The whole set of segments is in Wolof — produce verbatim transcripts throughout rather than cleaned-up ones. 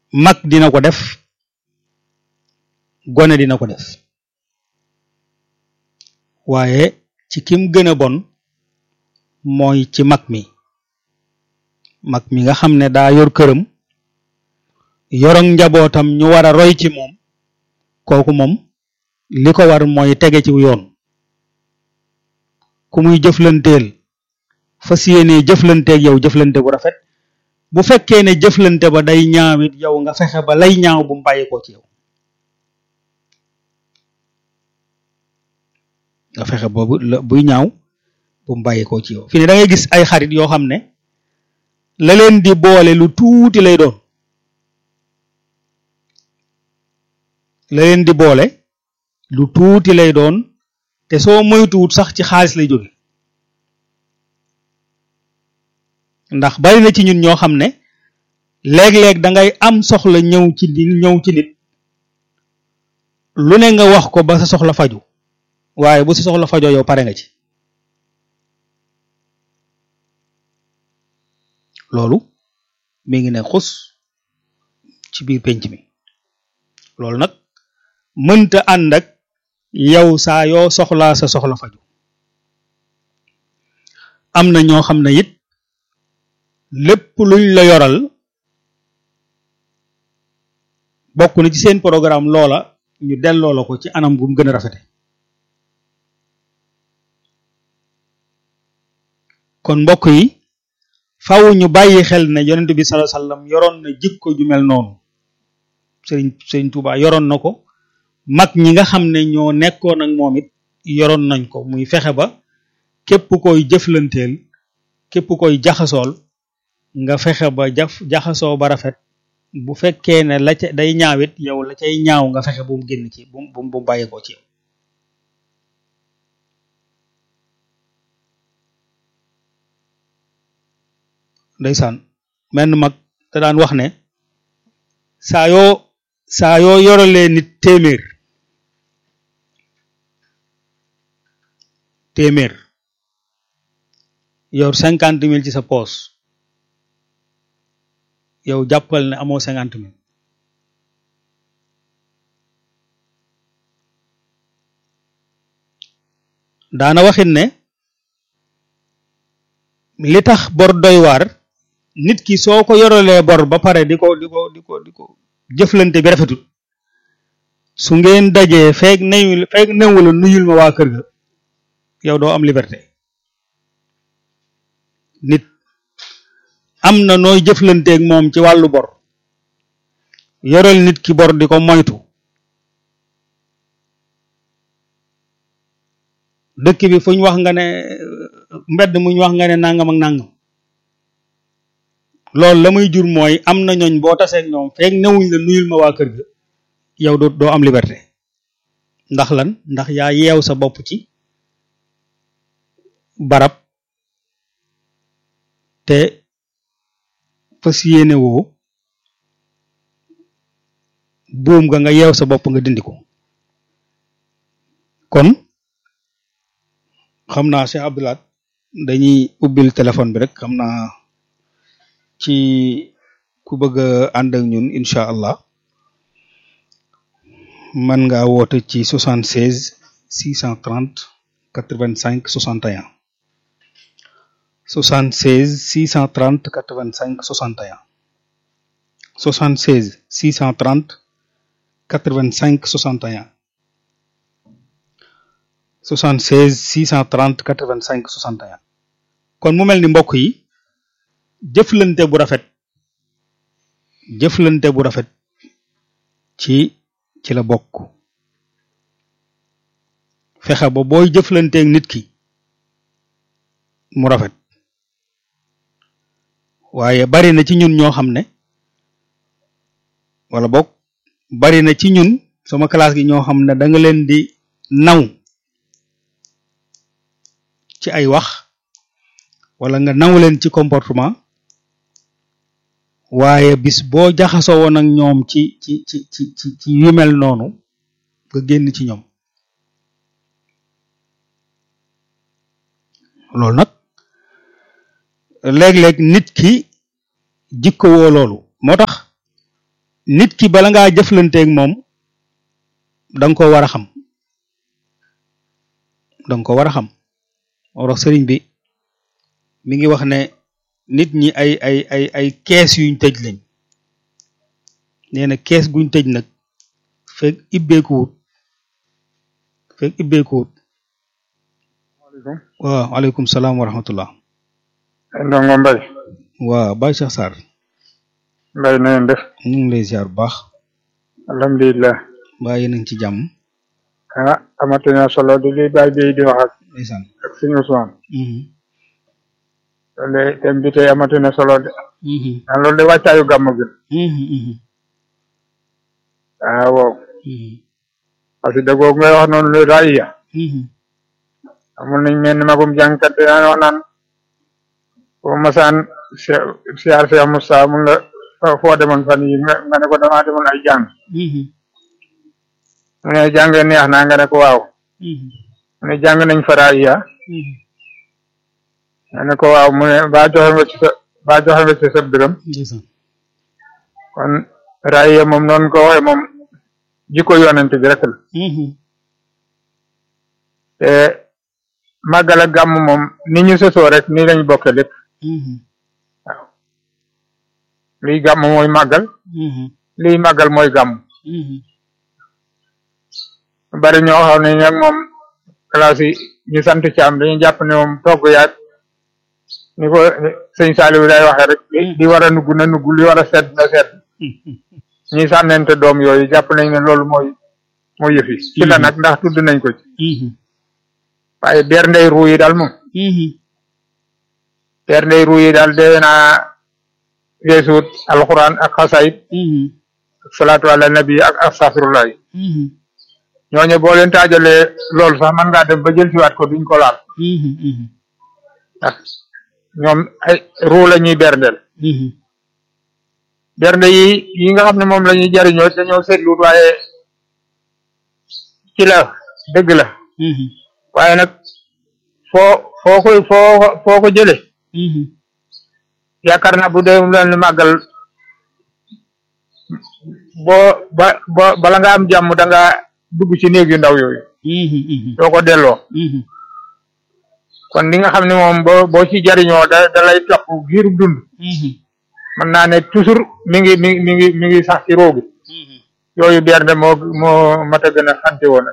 mag dina ko def gone dina ko def waaye ci kim gën a bon mooy ci mag mi mag mi nga xam ne daa yor këram yorog njabootam ñu war a roy ci moom kooku moom li ko war mooy tege ci yoon ku muy jëflanteel fas yéenee jëflanteeg yow jëflante bu rafet bu fekkee ne jëflante ba day ñaawit yow nga fexe ba lay ñaaw bu mu bàyyi ko ci yow nga fexe boobu buy ñaaw bu mu bàyyi ko ci yow fi ne da ngay gis ay xarit yoo xam ne la leen di boole lu tuuti lay doon la leen di boole lu tuuti lay doon te soo moytuwut sax ci xaalis lay jóge ndax bari na ci ñun ñoo xam ne léeg-léeg da ngay am soxla ñëw ci ñëw ci nit lu ne nga wax ko ba sa soxla faju waaye bu sa soxla fajoo yow pare nga ci loolu mi ngi ne xus ci biir penc mi loolu nag mënta ànd ak yow saa yoo soxlaa sa soxla faju am na ñoo xam ne it lépp luñ la yoral bokk na ci seen programme loola ñu delloo la ko ci anam bu mu gën a rafete kon mbokk yi faaw ñu bàyyi xel ne yonent bi sallallahu alayhi wasallam yoroon na jikko ju mel noonu sëriñ sëriñ Tuubaa yoroon na ko mag ñi nga xam ne ñoo nekkoon ak moom it yoroon nañ ko muy fexe ba képp koy jëflanteel képp koy jaxasool nga fexe ba jaf jaxasoo ba rafet bu fekkee ne la ca day ñaawit yow la cay ñaaw nga fexe bu mu génn ci bu mu bu mu bàyyi ko ci yow ndeysaan menn mag te daan wax ne saa yoo saa yoo yoralee nit téeméer téeméer yor cinquante mille ci sa poos yow jàppal ne amoo cinquante mille daana waxit ne li tax bor doy waar nit ki soo ko yoralee bor ba pare di ko di ko di ko di ko jëflante bi rafetul su ngeen dajee feeg neyu feeg newu la nuyul ma waa kër ga yow doo am liberté nit am na nooy jëflanteeg moom ci wàllu bor yoral nit ki bor di ko moytu dëkk bi fu ñu wax nga ne mbedd mu ñu wax nga ne nangam ak nangam loolu la muy jur mooy am na ñooñ boo taseeg ñoom feeg newuñ la nuyul ma waa kër ga yow doo doo am liberté ndax lan ndax yaa yeew sa bopp ci barab te fas yéene woo buum ga nga yeew sa bopp nga dindi ko kon xam naa Cheikh Abdoulaye dañuy ubbil téléphone bi rek xam naa ci ku bëgg a ànd ak ñun incha allah mën ngaa woote ci soixante-seize six cent trente quatre-vingt-cinq soixante et un soixante-seize six cent trente quatre-vingt-cinq soixante et un soixante-seize six cent trente quatre-vingt-cinq soixante et un soixante-seize six cent trente quatre-vingt-cinq soixante et un kon mu mel ni mbokk yi jëflante bu rafet jëflante bu rafet ci ci la bokk fexe ba booy jëflanteeg nit ki mu rafet waaye bari na ci ñun ñoo xam ne wala bokk bari na ci ñun sama classe gi ñoo xam ne da nga leen di naw ci ay wax wala nga naw leen ci comportement waaye bis boo jaxasoo woon ak ñoom ci ci ci ci ci ci yu mel noonu nga génn ci ñoom loolu nag léeg-léeg nit ki jikko woo loolu moo tax nit ki bala ngaa jëflanteeg moom da nga ko war a xam da nga ko war a xam moo tax sëriñ bi mi ngi wax ne nit ñi ay ay ay ay kees yuñ tëj lañ nee na kees guñ tëj nag fekk ibbeekuwut fekk ibbeekuwut waaw aleykum salaam wa rahmatullah ndongo Mbay waaw Baye Cheikh Sarr Mbay na ngeen def ñu ngi lay ziar bu baax alhamdulilah mbaa yéen a ngi ci jàmm ah amati na solo di li Baye Bey di wax ak ndeysaan ak suñu Ousmane loolu de thème bi tey amati na solo de ah loolu de wàccaayu gàmm gi ah waaw parce que dëggoo ngay wax noonu lu raaya amul nañ mel ni magum jàngkat daan wax naan foo masaan siyaar Cheikh Moussa mun la foo demoon fan yi nga ne ko damaa demoon ay jàng mu ne jàng neex naa nga ne ko waaw mu ne jàng nañ fa raaya nga ne ko waaw mu ne baa joxe nga ci sa baa joxe nga ci sa dërëm kon raaya moom noonu ko waxe moom jikko yonent bi rek la te màggal ak gàmm moom ni ñu sosoo rek ni lañ bokke lépp waaw liy gàmm mooy màggal liy màggal mooy gàmm bari ñoo xam ne nag moom classe yi ñu sant ci am dañuy jàpp ne moom togg yaag ni ko sëñ Saliou day waxee rek li war a nugg na nugg li war a sedd na sedd ñi sànnente doom yooyu jàpp nañ ne loolu mooy mooy yëf yi ci la nag ndax tudd nañ ko ci waaye berndey ruu yi daal moom berndey ruu yi daal dee naa weesuut alxuraan ak xasaayid ak salaatu ala nabi ak astaghfirullah ñooñu boo leen taajalee loolu sax man ngaa dem ba jël siwaat ko duñ ko laal ndax ñoom ay ruu la ñuy berndeel bernde yi yi nga xam ne moom la ñuy jariñoo dañoo seetluut waaye ci la dëgg la waaye nag foo foo ko foo foo ko jële yaakaar naa bu dee leen màggal boo ba ba bala nga am jàmm da nga dugg ci néeg yu ndaw yooyu doo ko delloo kon li nga xam ne moom boo boo ci jariñoo da da lay topp giirub dund mën naa ne toujours mi ngi mi mi ngi mi ngi sax ci roogi yooyu bernde moo moo mat a gën a xante woon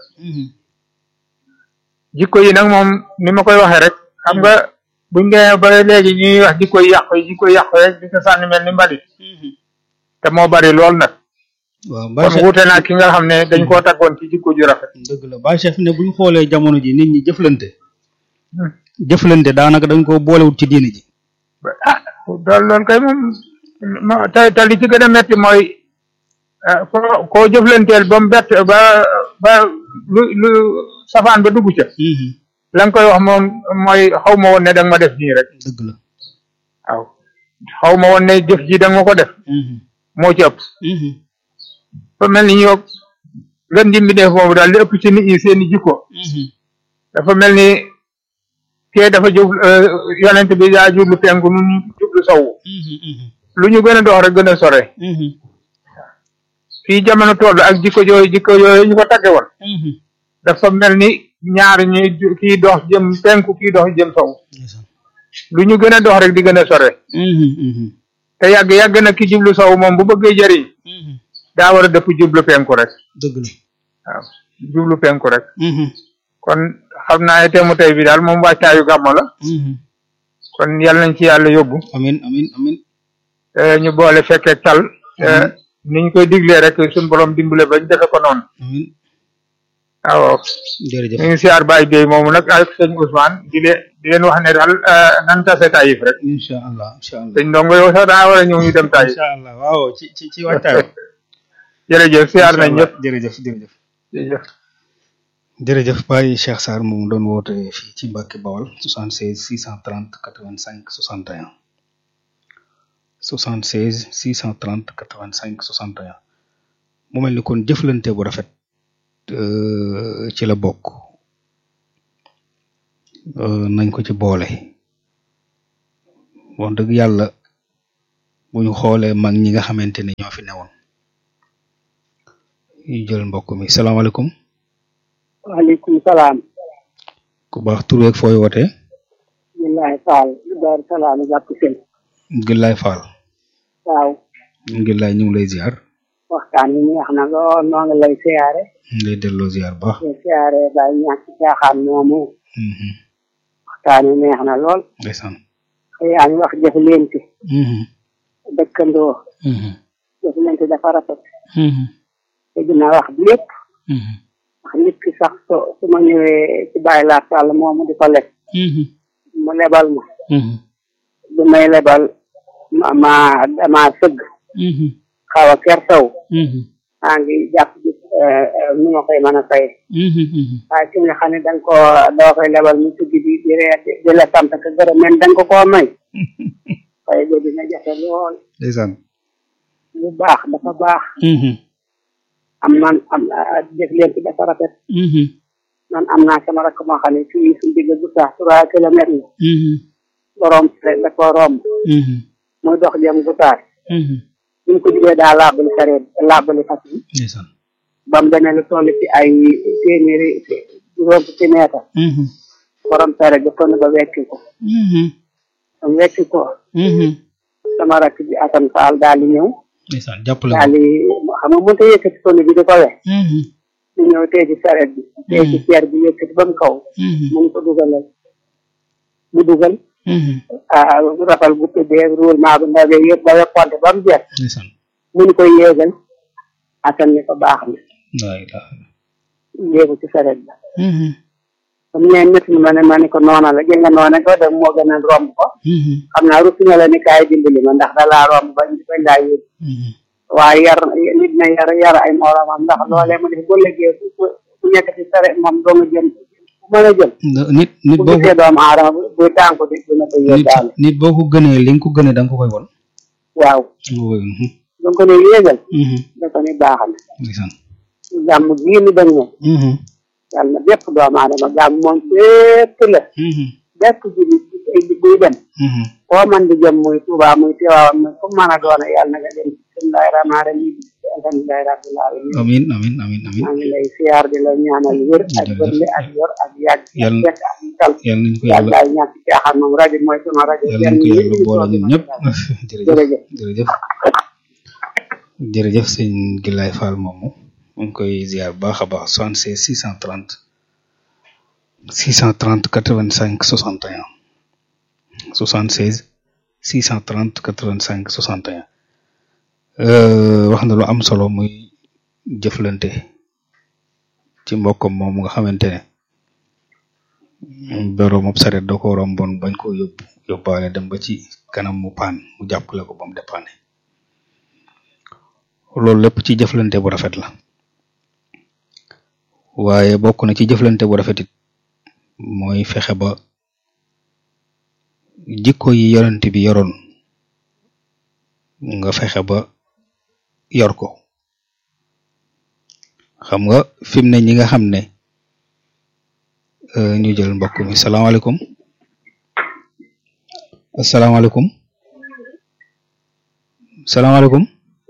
jikko yi nag moom ni ma koy waxee rek xam nga buñ demee ba léegi ñuy wax jikko yi yàqu yi jikko yi yàqu rek di ko sànni mel ni mbalit te moo bari lool nag waaw kon wuute naa ki nga xam ne dañ koo taggoon ci jikko ju rafet dëgg la Baye Cheikh ne buñ xoolee jamono ji nit ñi jëflante jëflante daanaka dañ ko boolewut ci diine ji ah loolu loolu kay moom te te li ci gën a metti mooy koo koo jëflanteel ba mu bett ba ba lu lu safaan ba dugg ca la nga koy wax moom mooy xaw ma woon ne da nga ma def nii rek dëgg la waaw xaw ma woon ne jëf ji da nga ma ko def moo ci ëpp fa mel ni ñoo gën ji mi def boobu daal li ëpp ci nit ñi seeni jikko dafa mel ni kee dafa jub yonent bi daa jublu penku nu ñu jublu sowu lu ñu gën a dox rek gën a sore fii jamono toll ak jikko yooyu jikko yooyu ñu ko tagge woon dafa mel ni ñaar ñuy kii dox jëm penku kii dox jëm sowu lu ñu gën a dox rek di gën a sore te yàgg yàgg na ki jublu sowu moom bu bëggee jëriñ daa war a dëpp jublu penku rek dëgg la waaw jublu penku rek kon xam naa ne teemu tey bi daal moom wàccaayu gàmmo la kon yal nañ ci yàlla yóbbu amin amin amin ñu boole fekkee tal niñ koy diglee rek suñ borom dimbale bañ defe ko noonu amin waaw jërëjëf ñu ngi siyaar Baye Bey moomu nag ak sëñ Ousmane di leen di leen wax ne daal nan tase Taïf rek incha allah incha allah sëñ ndongo yow sax daa war a ñëw ñu dem Taïf incha allah waaw ci ci ci waxtaan jërëjëf siyaar nañ ñëpp jërëjëf jërëjëf jërëjëf jërëjëf Baye Cheikh Sarr moom doon woote fii ci Mbacke Bawol soixante-seize six cent trente quatre-vingt-cinq soixante et un soixante-seize six cent trente quatre-vingt-cinq soixante et un mu mel ni kon jëflante bu rafet ci la bokk nañ ko ci boole wax dëgg yàlla bu ñu xoolee mag ñi nga xamante ne ñoo fi newoon ñu jël mbokk mi salaamaaleykum. waaleykum salaam. ku baax tur beeg fooy wootee. Gillaay Fall Dar Salaam jàpp seen. Gillaay Fall. waaw. Gillaay ñu ngi lay ziar. waxtaan wi neex na lool noo ngi lay siyaare. ñu lay delloo ziar baax. di siyaare Baye ñàkk caaxaan moomu. waxtaan wi neex na lool. ndeysaan. yaa ngi wax jëflante. dëkkandoo. jëflante dafa rafet. te dina wax bi lépp. wax nit ki sax so su ma ñëwee ci Baye Laat Sall moomu di ko leb. mu lebal ma. du may lebal ma ma dama sëgg. xaw a kertaw. maa ngi jàpp ci nu ma koy mën a fay. waaye ki nga xam ne da nga koo doo koy lebal mu tuggi di di reer di la sant ka gërëm men da nga ko koo may. fay ba dina jafe lool. ndeysaan. lu baax dafa baax. am man am def leen ci dafa rafet. man am naa sama rakk moo xam ne fii suñu digg bu sax trois kilomètres la. borom rek da koo romb. muy dox jëm bu taar. ñu ngi ko jugee daa laabali sareet laabali fas yi. ba mu demee lu toll ci ay téeméeri juróom ci meetar. borom sareet ba kon ba wekki ko. ba mu wekki ko. sama rakk bi Assane Fall daal di ñëw. jàppale daal di xam nga mënut a yëkkati kon bi di ko we. di ñëw tey ci sareet bi. tey ci ceer bi yëkkati ba mu kaw. mu ngi ko dugalal mu dugal. ah rafal bu tëddee roulement bu ndaw yëpp ba yokkonte ba mu jeex. mu ngi koy yéegal Assane ni ko baax na. yéegu ci sareet ba. comme ñeen nit ñi ma ne ma ne ko noona la jël nga noona ko dem moo gën a romb ko. xam naa rusu nga la ni kaay dimbali ma ndax da laa romb bañ bañ laa yóbbu. waaye yar nit na yar yar ay moromam ndax loolee mu def ba léegi bu bu nekk ci sareet moom doo nga jëm bu mën a jëm. nit nit boo ko bu gisee doomu aadama bu tànk di dina ko yóbbaale. nit boo ko gënee li nga ko gënee da nga ko koy won. waaw. da nga ko ne yéegal. da ko ne baax na. jàmm gii ni dañ ne. yàlla na bépp doomu aadama jàmm moom bépp la. bépp ji buy dem. foo man di jëm muy Tuubaa muy Tiwaawan muy fu mën a doone yàlla na nga dem bismillahi rahmaani rahim alhamdulillahi rabbil alamin. amiin amiin amiin amiin. maa ngi lay siyaar di la ñaanal wér ak wërle ak yor ak yàgg. yàlla ak ak tal. yàlla nañu ko yàlla yàlla ñàkk caaxaan moom rajo mooy sama rajo. yàlla nañu ko yàlla boole ñun ñëpp. jërëjëf jërëjëf jërëjëf sëñ Gillaay Fall moomu mu ngi koy ziar bu baax a baax soixante-seize six cent trente six cent trente quatre-vingt-cinq soixante et un soixante-seize six cent trente quatre-vingt-cinq soixante et un wax na lu am solo muy jëflante ci mbokkam moom nga xamante ne borom ab saret da ko romboon bañ ko yóbbu yóbbaale dem ba ci kanam mu paan mu jàppale ko ba mu dépanne loolu lépp ci jëflante bu rafet la waaye bokk na ci jëflante bu rafet it mooy fexe ba jikko yi yonent bi yoroon nga fexe ba yor ko xam nga fi mu ne ñi nga xam ne ñu jël mbokk mi salaamaaleykum asalaamaaleykum salaamaaleykum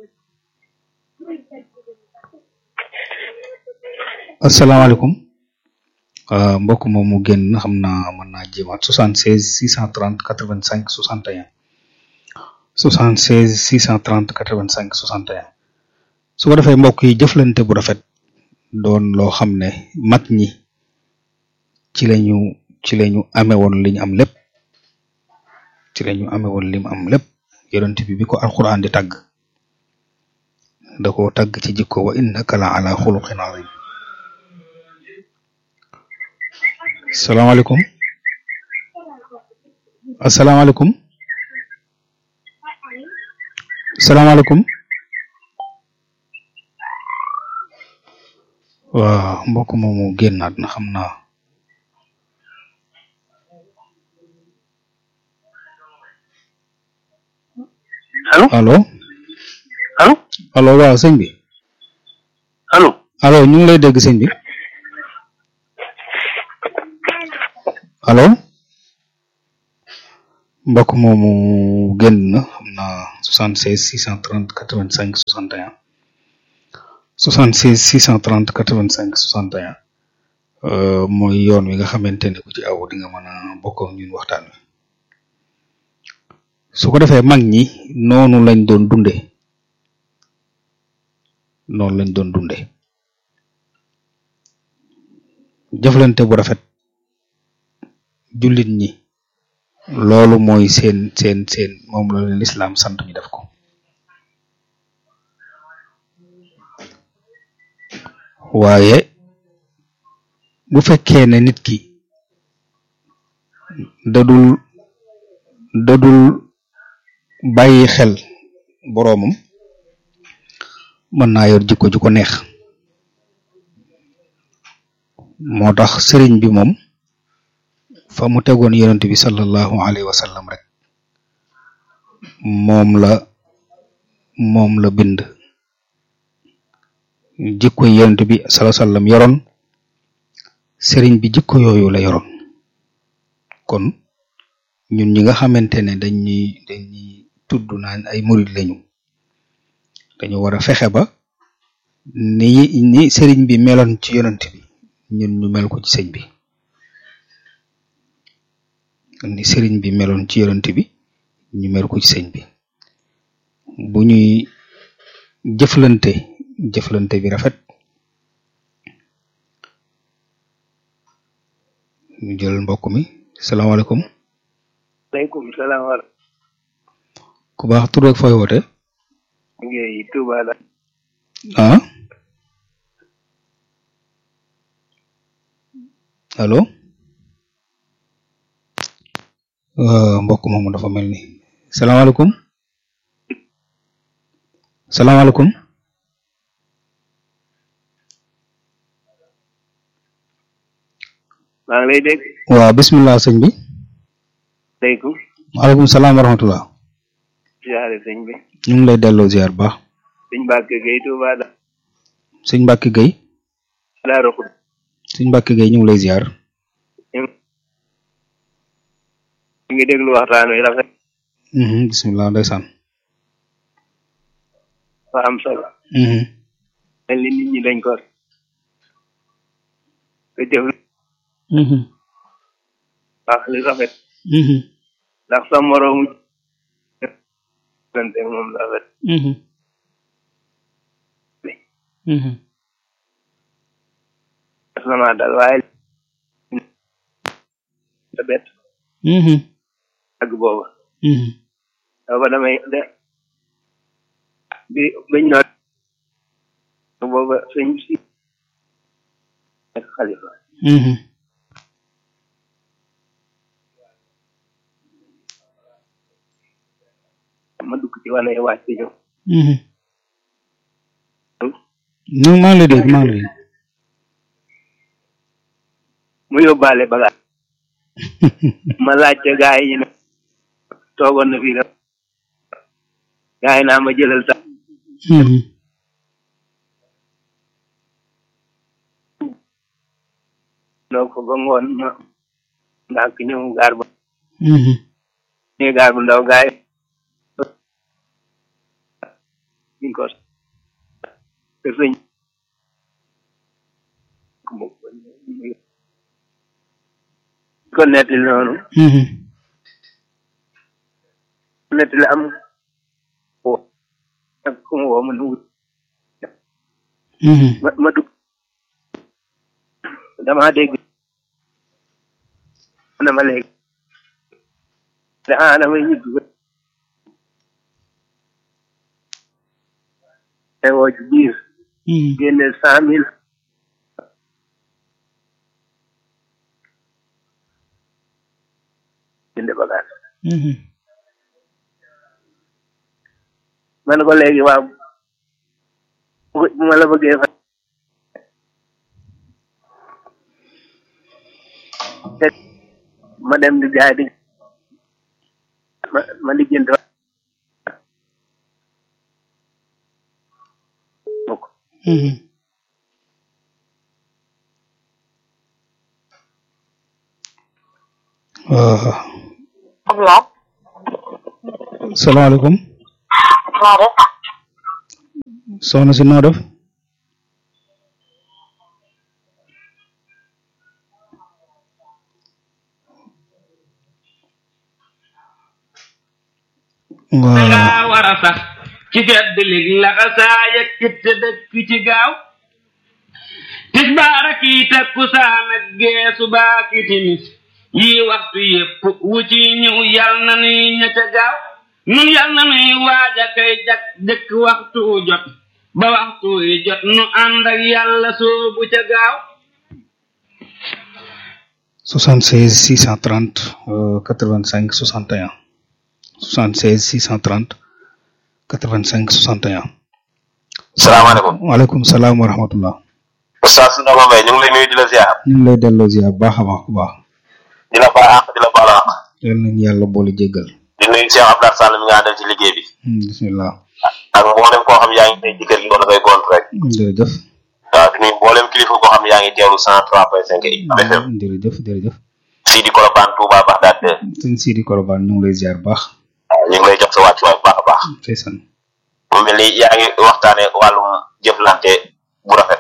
asalaamaaleykum mbokk moom mu génn xam naa mën naa jéemaat soixante-seize six cent trente quatre-vingt-cinq soixante et un soixante-seize six cent trente quatre-vingt-cinq soixante et un su ko defee mbokk yi jëflante bu rafet doon loo xam ne mag ñi ci lañu ci lañu amee woon li ñu am lépp ci lañu amee woon li mu am lépp yonent bi bi ko alquran di tagg da koo tagg ci jikko wa innaka la ala xuluqin azim salaamaaleykum asalaamaaleykum salaamaaleykum waaw mbokk moomu génnaat na xam naa allo allo allo allo waaw sëñ bi allo allo ñu ngi lay dégg sëñ bi allo mbokk moomu génn na xam naa soixante-seize six cent trente quatre-vingt-cinq soixante et un soixante-seize six cent trente quatre-vingt-cinq soixante et un euh mooy yoon wi nga xamante ne ku ci aw di nga mën a bokk ak ñun waxtaan wi su ko defee mag ñi noonu lañ doon dunde noonu lañ doon dunde jëflante bu rafet jullit ñi loolu mooy seen seen seen moom la leen lislaam sant ñu def ko waaye bu fekkee ne nit ki dadul dadul bàyyi xel boroomam mën naa yor jikko ju ko neex moo tax sëriñ bi moom fa mu tegoon yonent bi sallallahu alayhi wa sallam rek moom la moom la bind jikko yonent bi sallallahu alayhi wa sallam yoroon sëriñ bi jikko yooyu la yoroon kon ñun ñi nga xamante ne dañuy dañuy tudd naan ay murid lañu dañu war a fexe ba ni ni sëriñ bi meloon ci yonent bi ñun ñu mel ko ci sëñ bi ni sëriñ bi meloon ci yonent bi ñu mel ko ci sëñ bi bu ñuy jëflante jëflante bi rafet ñu jël mbokk mi salaamaaleykum aleykum salaam wa ku baax tur ak fooy woote ngi Touba la ah allo uh, mbokk moomu dafa mel ni salaamaaleykum salaamaaleykum maa ngi lay dégg waaw bismillah sëñ bi aleykum waaleykum salaam wa rahmatullah ziare sëñ bi ñu ngi lay delloo ziar baax sëñ Mbacke Gueye Touba la sëñ Mbacke Gueye daa roxu sëñ Mbacke Gueye ñu ngi lay ziar ñu ngi déglu waxtaan wi rafet mhm bismillah ndeysaan fa am solo mhm mel ni nit ñi dañ ko te jëf mhm wax li rafet mhm ndax sa moroomu gante moom rafet mhm mhm sama dal waaye te bet mhm ak booba mhm booba damay de bi bañ noot booba sëñ si ak xalifa mhm ma dugg ci wane wàcc ñëw mhm ñu maa ngi lay dégg maa ngi lay dégg mu yóbbaale bagaas ma laajte gaa yi ñu ne toogoon na fii rek gaa yi naa ma jëlal sax mhm noo ko ba ngoon ma ndànk ñëw gaar ba mhm ñëw gaar bu ndaw gaa yi ñu ko te sëñ ko nettali noonu mhm nettali am woo ak ku ma woo ma dugg mhm ma ma dugg dama dégg na ma léegi daa damay ñibbi ba te woo ci biir mhm génne cent mille jënd bagage mhm ma ne ko léegi waaw bu ma la bëggee fa te ma dem di jaay di ma ma lijjanti fa mukk mhm ah Abdoulaye. salaamaaleykum noo def. soxna si noo def war a sax ci fedd lig laxasaay ak kitte dëkk ci gaaw tisbaar ak i takkusaan ak geesu baa ki timis yi waxtu yépp wu ci ñëw yal na nuy ña ca gaaw nun yal na nuy waaja kay jak jëkk waxtu jot ba waxtu yi jot nu ànd ak yàlla soobu ca gaaw soixante-seize six cent trente quatre-vingt-cinq soixante et un soixante-seize six cent trente quatre-vingt-cinq soixante et un. salaamaaleykum. waaleykum salaam wa rahmatullah. Oustaz Ndongo Mbaye ñu ngi lay nuyu di la ziar. ñu ngi lay delloo ziar baax a baax bu baax. di la baal àq di la baal àq. yal nañu yàlla boole jéggal. di nuyu Cheikh Abdoulaye Sall mi nga àndal ci liggéey bi. bismillah. ak mboolem koo xam yaa ngi tey ci kër gi wala ngay gont rek. jërëjëf. waaw di nuyu mboolem kilifa koo xam yaa ngi teewlu cent trois point cinq F M. jërëjëf jërëjëf. Sidi Kolobane Touba Bagdad. sëñ Sidi Kolobane ñu ngi lay ziar baax. waaw ñu ngi lay jox sa wàccuwaay bu baax a baax. ndeysaan. mu mel ni yaa ngi waxtaanee wàllum jëflante bu rafet.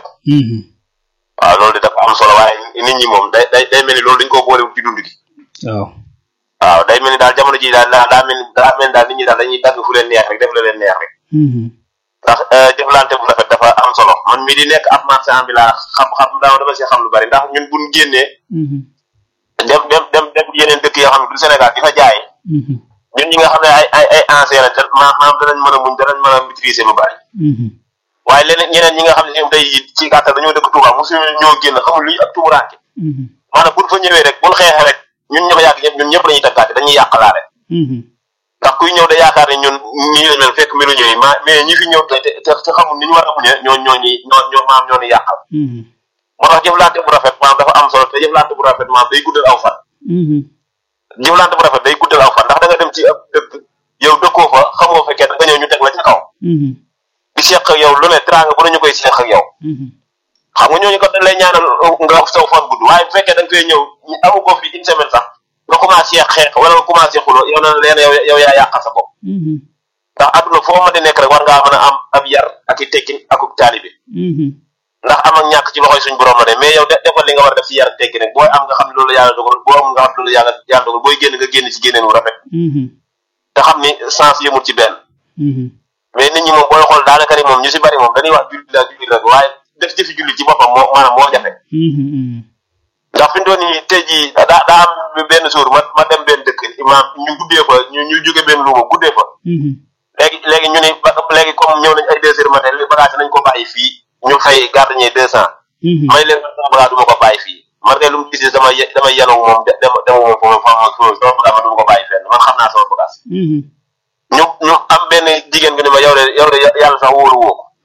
waaw loolu de dafa am solo waaye nit ñi moom day day day mel ni loolu dañ koo boolewul ci dund gi. waaw. waaw day mel ni daal jamono ji daal daa daa mel ni daa mel ni daal nit ñi daal dañuy dagg fu leen neex rek def la leen neex rek. ndax jëflante bu rafet dafa am solo man mii di nekk ab marchand ambulant xam-xam daaw dama si xam lu bari ndax ñun buñ génnee. dem dem dem dem yeneen dëkk yoo xam ne du Sénégal di fa jaay. ñun ñi nga xam ne ay ay ay ancien lañ maanaam danañ mën a muñ danañ mën a maîtriser lu bari. waaye leneen ñeneen ñi nga xam ne ñoom tey ci gàttal dañoo dëkk Touba mosu ñoo génn xamul luy ak tumuranke. maanaam buñ fa ñëwee rek buñ xeexee rek ñun ñoo yàgg ñëpp ñun ñëpp lañuy taggaate dañuy yàqalaale. ndax kuy ñëw da yaakaar ne ñun nii lañ mel fekk meluñu yi ma mais ñi fi ñëw te te te xamul ni ñu war a muñee ñoo ñoo ñi ñoo ñoo maam ñoo ni yàqal. moo tax jëflante bu rafet maanaam dafa am solo te jëflante bu rafet maanaam day guddal aw fan. jëflante bu rafet day guddal aw fan ndax da nga dem ci ab dëkk yow dëkkoo fa xamoo fa kenn nga ñëw ñu teg la ca kaw. di seq ak yow lu ne teraanga bu ne ñu koy seq ak yow. xam nga ñooñu ko dañ lay ñaanal nga saw fan gudd waaye bu fekkee da nga fay ñëw ñu amu ko fi une semaine sax nga commencé xeex wala nga commencé xuloo yow na leen yow yow yaa yàqal sa bopp. ndax àdduna foo ma di nekk rek war ngaa mën a am ab yar ak i tekkin ak taalibe. ndax am ak ñàkk ci loxoy suñ borom la de mais yow defal li nga war a def ci yar ak tekki rek booy am nga xam ne loolu yàlla dogal boo am nga xam ne loolu yàlla yàlla dogal booy génn nga génn ci génneen wu rafet. te xam ni sens yëmul ci benn. mais nit ñi moom booy xool daanaka ni moom ñu si bari moom dañuy wax julli la julli rek waaye def jëfi julli ci boppam moo maanaam moo jafe. ndax fi mu doon nii tey jii daa daa am benn jour ma ma dem benn dëkk maam ñu guddee fa ñu ñu jóge benn luuma guddee fa. léegi léegi ñu ni ba léegi comme ñëw nañ ay deux heures matin li bagage nañ ko bàyyi fii ñu fay gardien deux cent. may leen sama bagage du ma ko bàyyi fii man kay lu mu gisee sama damay yanu moom dem dem moom foofu foofu sama bagage du ma ko bàyyi fenn man xam naa sama bagage. ñu ñu am benn jigéen bi ni ma yow de yow de yàlla sax wóoru woo ko.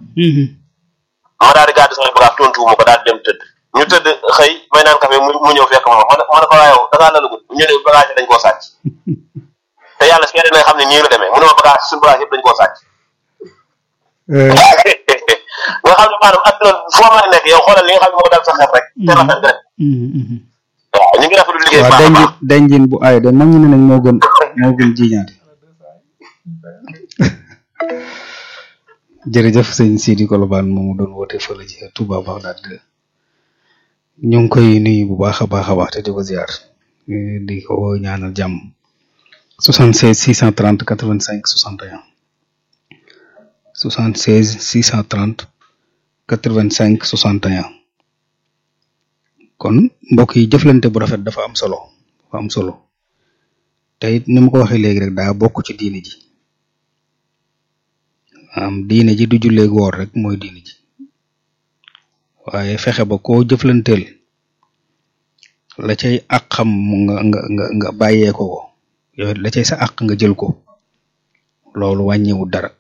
ma daal di gàddu sama bagage tontu ma ko daal di dem tëdd ñu tëdd xëy may naan café mu mu ñëw fekk ma ma ne ma ne ko waaye yow da ngaa lalagut ñu ne bagage dañ koo sàcc te yàlla seede na xam ne nii la demee mu ne ma bagage suñu bagage yëpp dañ koo sàcc. nga xam ne maanaam adduna foo mën a nekk yow xoolal li nga xam ne moo daal sa xel rek te rafet rek. waaw ñu ngi rafetlu liggéey bu baax a baax denjin bu ay de nangu ne nañ moo gën moo gën jiñaate. jërëjëf sëñ Sidi Kolobane moomu doon woote fële ci Touba Bagdad ñu ngi koy nuyu bu baax a baax a baax te di ko ziar di ko ñaanal jàmm soixante-seize six cent trente quatre-vingt-cinq soixante et un soixante-seize six cent trente quatre-vingt-cinq soixante et un kon mbokk yi jëflante bu rafet dafa am solo dafa am solo te it ni ma ko waxee léegi rek daa bokk ci diine ji am diine ji du julleeg woor rek mooy diine ji waaye fexe ba koo jëflanteel la cay àq xam nga nga nga nga bàyyee ko ko yow la cay sa àq nga jël ko loolu wàññiwul dara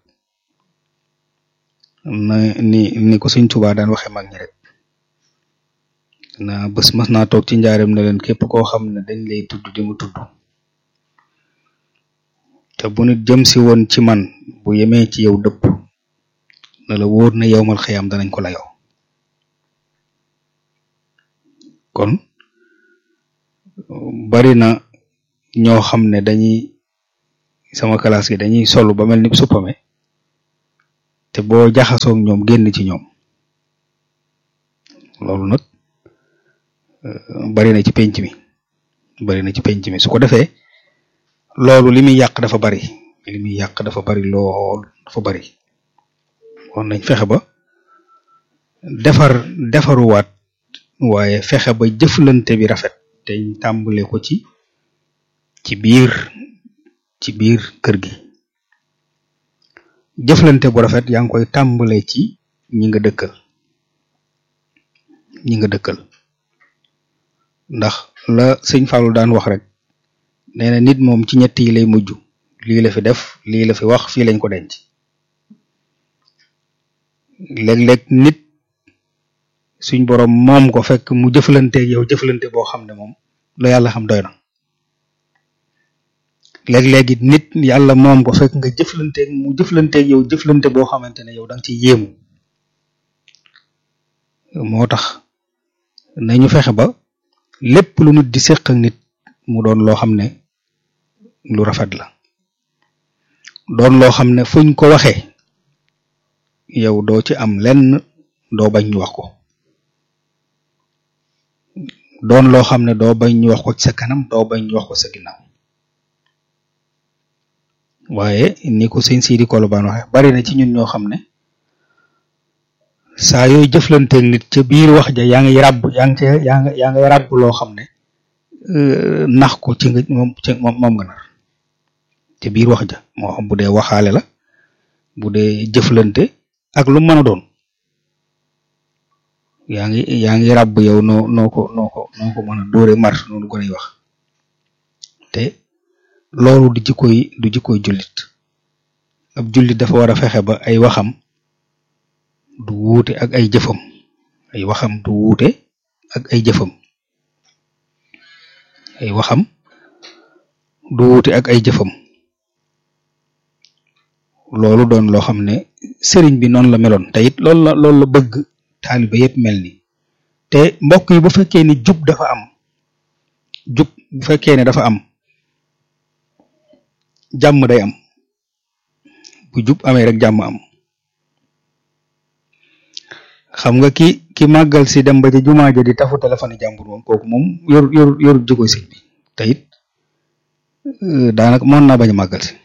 na ni ni ko Sëñ Tuubaa daan waxe mag ñi rek na bés mas naa toog ci njaareem ne leen képp koo xam ne dañ lay tudd di mu tudd te bu nit jëm si woon ci man bu yemee ci yow dëpp na la wóor na yowmal xiyam danañ ko la yow kon bari na ñoo xam ne dañuy sama classe yi dañuy solu ba mel ni suppame te boo jaxasoo ak ñoom génn ci ñoom loolu nag bari na ci penc mi bari na ci penc mi su ko defee loolu li muy yàq dafa bari li muy yàq dafa bari lool dafa bari kon nañ fexe ba defar defaruwaat waaye fexe ba jëflante bi rafet te ñu tàmbale ko ci ci biir ci biir kër gi jëflante bu rafet yaa ngi koy tàmbale ci ñi nga dëkkal ñi nga dëkkal ndax la sëñ Fallou daan wax rek nee na nit moom ci ñett yi lay mujj lii la fi def lii la fi wax fii lañ ko denc léeg-léeg nit suñ borom moom ko fekk mu jëflanteeg yow jëflante boo xam ne moom la yàlla xam doy na léeg-léeg it nit yàlla moom ko fekk nga jëflanteeg mu jëflanteeg yow jëflante boo xamante ne yow da nga ciy yéemu moo tax nañu fexe ba lépp lu nit di séq ak nit mu doon loo xam ne lu rafet la doon loo xam ne fuñ ko waxee yow doo ci am lenn doo bañ ñu wax ko doon loo xam ne doo bañ ñu wax ko ci sa kanam doo bañ ñu wax ko sa ginnaaw waaye ni ko sëñ Sidi Kolobaan waxe bari na ci ñun ñoo xam ne saa yooy jëflanteeg nit ca biir wax ja yaa ngi ràbb yaa ngi ca yaa ngi yaa ngi ràbb loo xam ne nax ko ci nga moom ci moom moom nga nar ca biir wax ja moo xam bu dee waxaale la bu dee jëflante ak lu mën a doon yaa ngi yaa ngi ràbb yow noo noo ko noo ko noo ko mën a dóore mar noonu gën a wax te loolu du jikkoy du jikkoy jullit ab jullit dafa war a fexe ba ay waxam du wuute ak ay jëfam ay waxam du wuute ak ay jëfam ay waxam du wuute ak ay jëfam loolu doon loo xam ne sëriñ bi noonu la meloon te it loolu la loolu la bëgg taaliba yépp mel ni te mbokk yi bu fekkee ni jub dafa am jub bu fekkee ne dafa am jàmm day am bu jub amee rek jàmm am xam nga ki ki màggal si dem ba ci jumaa ja di tafu téléphone jàmbur moom kooku moom yor yor yor jikko sëñ bi te it daanaka mën naa bañ a màggal si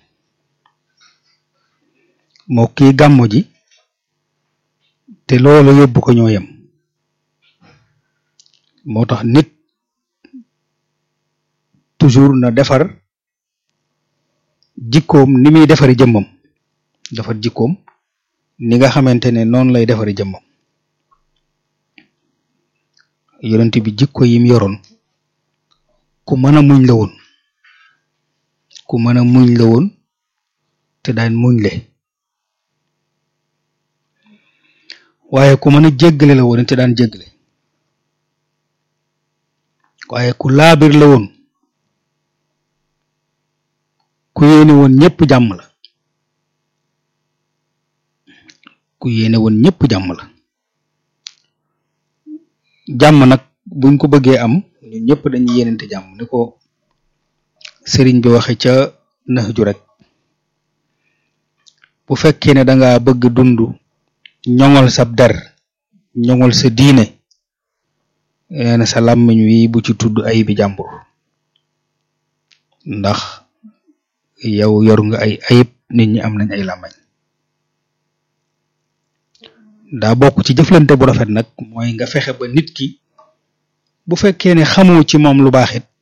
moo kii gàmmo ji te loolu yóbbu ko ñoo yem moo tax nit toujours na defar jikkoom ni muy defari jëmmam defar jikkoom ni nga xamante ne noonu lay defari jëmmam yonent bi jikko yim yoroon ku mën a muñ la woon ku mën a muñ la woon te daan muñ le waaye ku mën a jéggale la woon te daan jéggale waaye ku laabir la woon ku yéene woon ñëpp jàmm la ku yéene woon ñëpp jàmm la jàmm nag buñ ko bëggee am ñun ñëpp dañuy yéenante jàmm ni ko sëriñ bi waxe ca nax ju rek bu fekkee ne danga bëgg dund ñoŋol sab der ñoŋol sa diine neena sa làmmiñ wi bu ci tudd ay bi jàmbur ndax yow yor nga ay ayib nit ñi am nañ ay làmmiñ daa bokk ci jëflante bu rafet nag mooy nga fexe ba nit ki bu fekkee ne xamoo ci moom lu baax it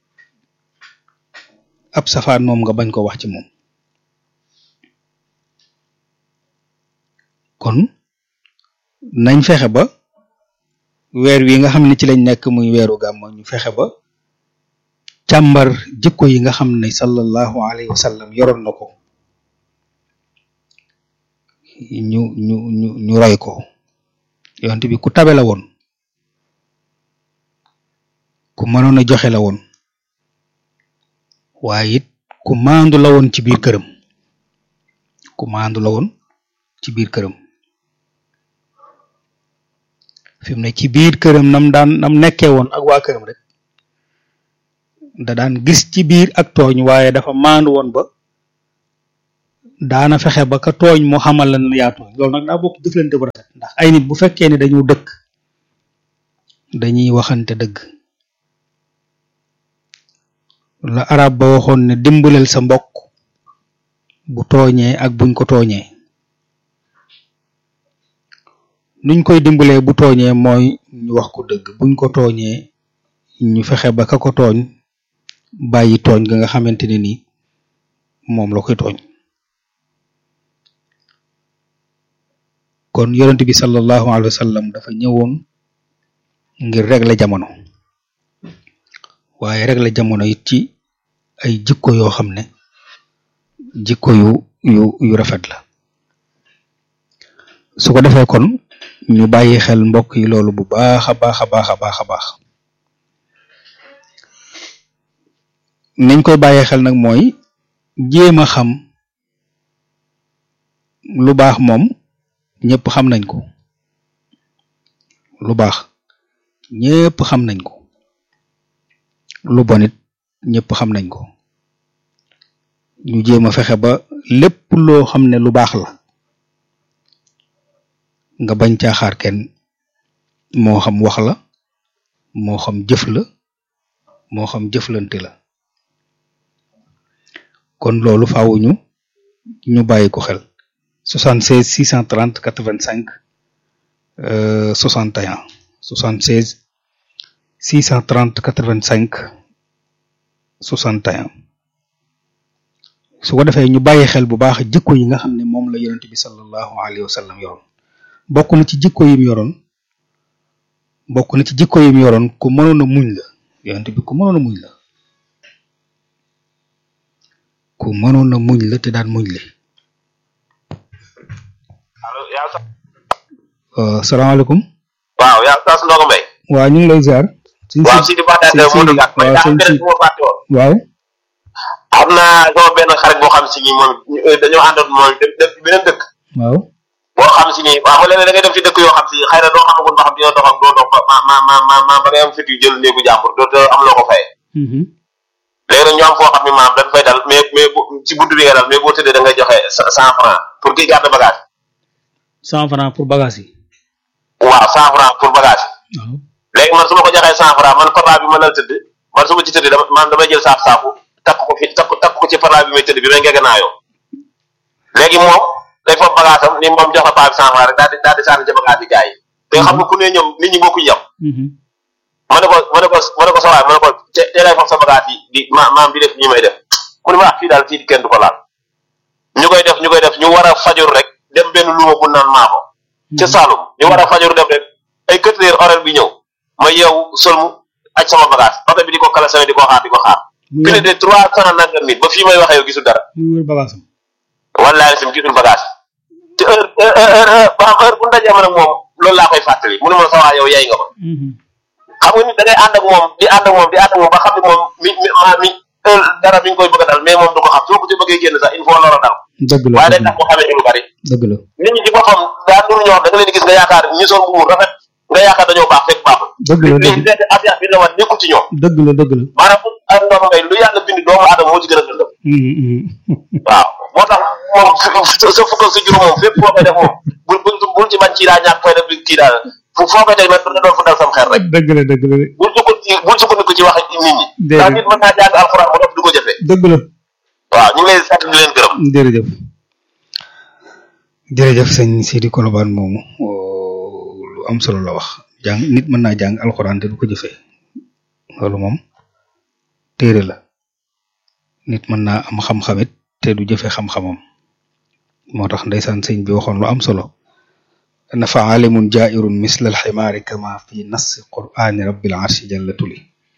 ab safaan moom nga bañ ko wax ci moom kon nañ fexe ba weer wi nga xam ne ci lañ nekk muy weeru gàmmu ñu fexe ba càmbar jikko yi nga xam ne sallallahu alayhi wa sallam yoroon na ko ñu ñu ñu ñu roy ko yonent bi ku tabe la woon ku mënoon a joxe la woon waaye it ku maandu la woon ci biir këram ku maandu la woon ci biir këram fi mu ne ci biir këram nam daan nam nekkee woon ak waa këram rek da daan gis ci biir ak tooñ waaye dafa maandu woon ba daana fexe ba ka tooñ mu xamal la ne yaa tooñ loolu nag daa bokk jëflante bu rafet ndax ay nit bu fekkee ne dañu dëkk dañuy waxante dëgg la arab ba waxoon ne dimbaleel sa mbokk bu tooñee ak buñ ko tooñee nuñ koy dimbalee bu tooñee mooy ñu wax ko dëgg buñ ko tooñee ñu fexe ba ka ko tooñ bàyyi tooñ ga nga xamante ne ni moom la koy tooñ kon yonent bi sallallahu alayhi wa sallam dafa ñëwoon ngir régler jamono waaye régler jamono it ci ay jikko yoo xam ne jikko yu yu yu rafet la su ko defee kon ñu bàyyi xel mbokk yi loolu bu baax a baax a baax a baax a baax niñ koy bàyyee xel nag mooy jéem a xam lu baax moom ñëpp xam nañ ko lu baax ñëpp xam nañ ko lu bon it ñëpp xam nañ ko ñu jéem a fexe ba lépp loo xam ne lu baax la nga bañ caa xaar kenn moo xam wax la moo xam jëf la moo xam jëflante la kon loolu faaw ñu ñu bàyyi ko xel soixante-seize six cent trente quatre-vingt-cinq euh soixante et un soixante-seize six cent trente quatre-vingt-cinq soixante et un su ko defee ñu bàyyi xel bu baax jikko yi nga xam ne moom la yonent bi sallallahu alayhi wa sallam yoroon bokk na ci jikko yi mu yoroon bokk na ci jikko yi mu yoroon ku mënoon a muñ la yonent bi ku mënoon a muñ la ku mënoon a muñ la te daan muñ le allo yaa sa euh salaamaaleykum waaw yaa sa Ndongo Mbaye waaw ñu ngi lay ziar waaw si di baax de mo do gat mais daa benn bu ma fàtte woon waaw am naa sama benn xarit boo xam si ni moom dañoo àndoon moom dem dem beneen dëkk waaw boo xam si ni waaw léeg-léeg da ngay dem ci dëkk yoo xam si xëy na doo xamagul ba xam dina dox ak doo dox ma ma ma ma ma ba ngay am fit yu jël néegu jàmbur doo am loo ko fayee léegi nag ñu am foo xam ni maam dañ fay dal mais mais ci buntu bi nga dal mais boo tëddee da ngay joxe cent francs pour kii garde bagage cent francs pour bagage yi waaw cent francs pour bagage waaw léegi man su ma ko joxee cent francs man parla bi ma lal tëdd man su ma ci tëdd dama man damay jël saaf saafu takk ko fi takk takk ko ci parla bi may tëdd bi may ngegenaayoo léegi moom day foofu bagage am ni moom jox la paa bi cent francs rek daal di daal di sànni ci bagage yi gars yi te xam nga ku ne ñoom nit ñi bokkuñ yam ma ne ko ma ne ko ma ne ko sa waay ma ne ko te te lay foofu sa bagage yi di ma maam bi def ñi may def mu ne ma fii daal fii kenn du ko laal ñu koy def ñu koy def ñu war a fajur rek dem benn luuma bu naan maako ca Saalum ñu war a fajur dem rek ay quatre heures horaire bi ñëw ma yeewu solmu aj sama bagage oto bi di ko kala sama di ko xaar di ko xaar plus de trois cent nangam nit ba fii may waxee yow gisul dara muy bagage wallahi sim gisul bagage te heure heure ba heure bu ndajee ma nag moom loolu laa koy fàttali mu ne ma sa waa yow yaay nga ko xam nga nit da ngay ànd ak moom di ànd ak moom di ànd ak moom ba xam ne moom mi mi ma mi dara mi ngi koy bëgg a dal mais moom du ko xam soo ko ci bëggee génn sax il faut loro dal dëgg la waaye day tax mu xamee ci lu bari dëgg la nit ñi ci boppam daa nuru ñoo xam da nga leen di gis nga yaakaar ñi sol bu mu rafet nga yaakaar dañoo baax fekk baaxul dëgg la léegi seeti affaire bi la wan nekkul ci ñoom dëgg la dëgg la maanaam ak Ndongo Mbaye lu yàlla bind doomu aadama moo ci gën a dëndam waaw moo tax moom sa fukk ak sa juróom moom fépp foo koy def moom bul bul bul ci bañ ci daa ñàkk koy def kii daal fu foo koy teg nag da doon fa dal sam xel rek dëgg la dëgg la bul sukkandiku bul sukkandiku ci wax nit ñi ndax nit mën naa jàng alxuraan ba def du ko jëfee dëgg la waaw ñu ngi lay sant di leen gërëm jërëjëf jërëjëf sëñ Sidi Kolobane moomu lu am solo la wax jàng nit mën naa jàng alxuraan te du ko jëfee loolu moom téere la nit mën naa am xam-xamit te du jëfe xam-xamam moo tax ndeysaan sëñ bi waxoon lu am solo nafa alimun jairun misla alximaari kama fi nassi qur'ani rabbil arshi jalla tuli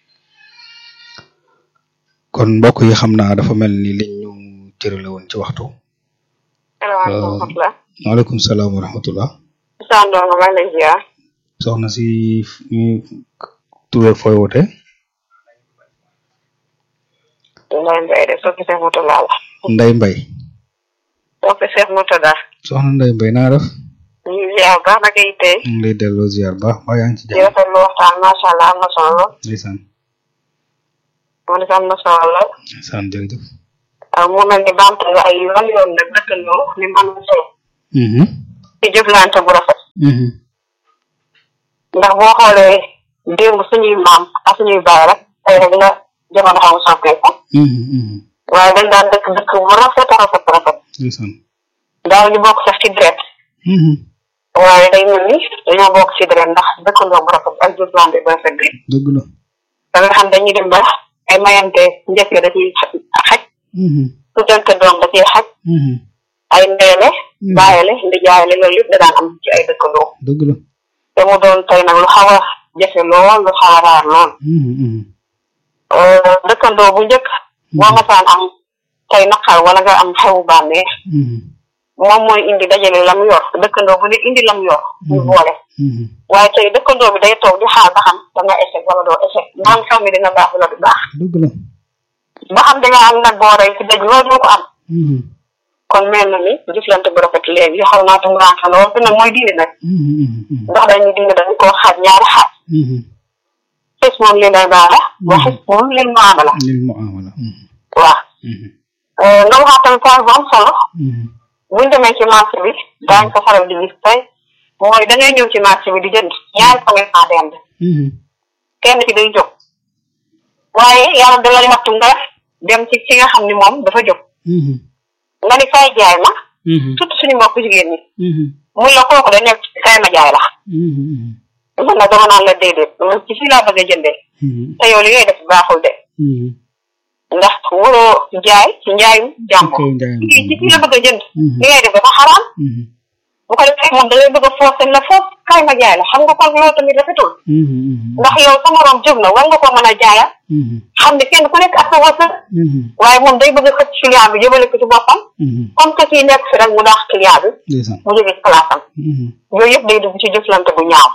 kon mbokk yi xam naa dafa mel ni liñ ñu cërale woon ci waxtu waaleykum salaam wa rahmatullah soxna si ñu turé fooy wote Ndeye Mbaye de soppi Cheikh Moutada la. Ndeye Mbaye. soppi Cheikh Moutada. soxna Ndeye Mbaye naa def. ñu ngi ziar baax na kay tey. ñu ngi lay delloo ziar baax ba yaa ngi ci jàmm. di rafetlu waxtaan macha allah am na solo. ndeysaan. moo di am na solo. ndeysaan jërëjëf. waaw mu mel ni bamtu nga ay yoon yoon nag dëkkandoo ni mu am solo. ci jëflante bu rafet. ndax boo xoolee démb suñuy maam ak suñuy baay rek tey rek la jamono xaw soppeeku. waaye dañ daan dëkk dëkk bu rafet a rafet rafet. ndeysaan daaw ñu bokk sax ci deret waaye day mel ni dañoo bokk ci deret ndax dëkkandoo bu rafet ak jëflante bu rafet bi dëgg la da nga xam dañuy dem ba ay mayante njëkk da ciy xaj tuddante doom da ciy xaj ay ndeele bàyyale ndi jaayale loolu yëpp da daan am ci ay dëkkandoo dëgg la te mu doon tey nag lu xaw a jafe lool lu xaw a raar lool dëkkandoo bu njëkk boo masaan am tey naqar wala nga am xewu bànneex moom mooy indi dajale lam yor dëkkandoo bu ne indi lam yor ñu boole waaye tey dëkkandoo bi day toog di xaar ba xam da nga échec wala doo échec ba xam xew mi dina baax wala du baax dëgg la ba xam da nga am nag boo rey ci dëj loolu doo ko am kon mel na ni jëflante bu rafet léegi xaw naa tumuraanke lool te nag mooy diine nag ndax dañu diine dañu koo xaaj ñaari xaaj xis moom li lay baax la wa xis moom lil muamala lil muamala waaw nga waxaat tamit point bu am solo buñ demee ci marché bi daañ ko faral di gis tey mooy da ngay ñëw ci marché bi di jënd ñaari commerçant dend kenn ci day jóg waaye yàlla da lay nattu nga dem ci ci nga xam ni moom dafa jóg nga ni kay jaay ma surtout suñu mbokk jigéen ñi mun la kooku da nekk kay ma jaay la man nag dama naan la déedéet man ci fii laa bëgg a jëndee te yow li ngay def baaxul de ndax waroo jaay ci njaayu jàmbur ci fii la bëgg a jënd li ngay def dafa xaraam bu ko defee moom da ngay bëgg a forcer la foofu kay ma jaay la xam nga kon loolu tamit rafetul ndax yow sa morom jóg na war nga ko mën a jaayal xam ne kenn ku nekk ak sa wërsëg waaye moom day bëgg a xëcc client bi jëmale ko ci boppam comme que kii nekk fi rek mu daax client bi mu jóge ci place am yooyu yëpp day dugg ci jëflante bu ñaaw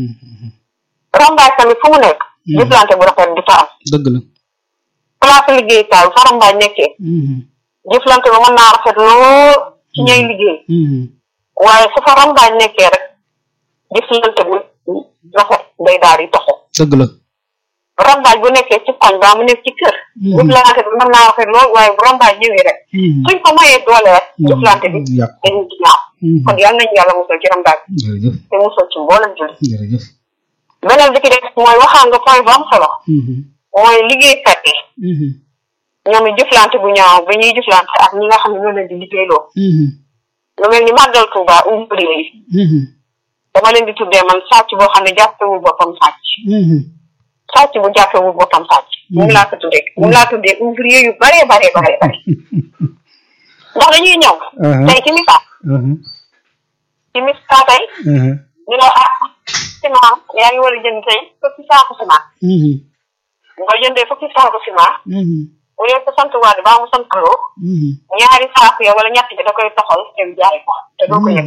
rambaay tamit fu mu nekk jëflante bu rafet du fa am dëgg la place liggéeykaay bu fa rambaay nekkee jëflante ba mën naa rafet lool ci ñay liggéey waaye su fa rambaay nekkee rek jëflante bu rafet day daal di toxu dëgg la rambaaj bu nekkee ci koñ baa mu nekk ci kër jëflante bi mën naa rafet lool waaye bu rambaaj ñëwee rek suñ ko mayee doole rek jëflante bi dañuy ci ñaaw kon yal nañu yàlla musal ci rambaaj te musal ci mboolem julli beneen bi ci def mooy waxaa nga point bu am solo mooy liggéeykat yi ñoom it jëflante bu ñaaw ba ñuy jëflante ak ñi nga xam ne ñoo leen di liggéeyloo lu mel ni màggal Tuuba ouvrier yi dama leen di tuddee man sàcc boo xam ne jàppewul boppam sàcc sàcc bu jàppewul boppam sàcc mu ngi laa ko tuddee mu ngi laa tuddee ouvrier yu bare bare bare bare ndax dañuy ñëw tey ci misaal ci misaal tey ñu ne ah ciment yaa ngi war a jënd tey fukki saako ciment nga jëndee fukki saako ciment bu dee ko sant waat baa mu sant loo ñaari saako ya wala ñett bi da koy toxal dem jaay ko te doo ko yëg